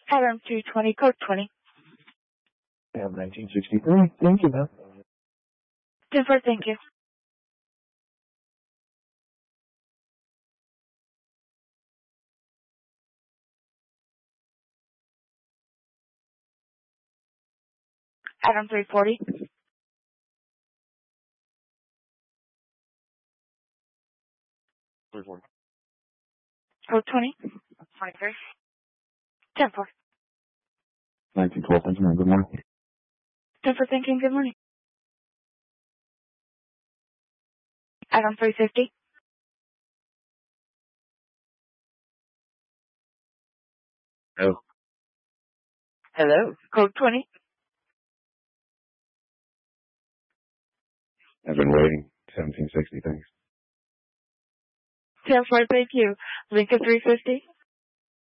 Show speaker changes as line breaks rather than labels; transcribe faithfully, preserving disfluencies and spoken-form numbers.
Item two twenty, code twenty.
I have nineteen sixty-three. Thank you, ma'am.
ten four, thank you. Item three forty.
three forty.
Code twenty. twenty-three. ten four.
nineteen twelve. Thank you, ma'am. Good morning.
ten four, thank you. Good morning. Item three fifty.
Hello.
Hello. Code twenty.
I've been waiting. seventeen sixty. Thanks.
ten four, thank you. Lincoln three fifty.